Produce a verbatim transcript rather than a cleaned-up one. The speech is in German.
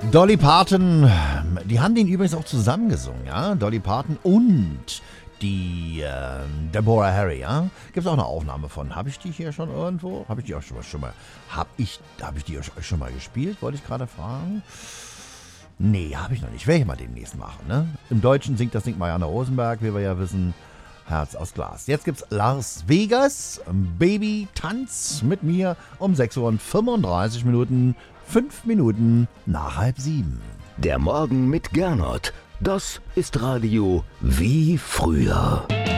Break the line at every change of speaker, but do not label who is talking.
Dolly Parton, die haben den übrigens auch zusammengesungen, ja? Dolly Parton und die äh, Deborah Harry, ja? Gibt es auch eine Aufnahme von. Habe ich die hier schon irgendwo? Habe ich die auch schon mal, schon mal habe ich, hab ich die euch schon mal gespielt? Wollte ich gerade fragen. Nee, habe ich noch nicht. Werde ich mal demnächst machen, ne? Im Deutschen singt das Ding Marianne Rosenberg, wie wir ja wissen. Herz aus Glas. Jetzt gibt's Las Vegas, Baby Tanz mit mir um sechs Uhr und fünfunddreißig Minuten, fünf Minuten nach halb sieben.
Der Morgen mit Gernot, das ist Radio wie früher.